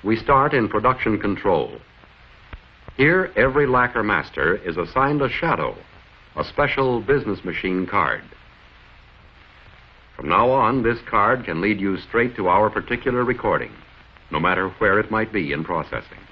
We start in production control. Here, every lacquer master is assigned a shadow, a special business machine card. From now on, this card can lead you straight to our particular recording, no matter where it might be in processing.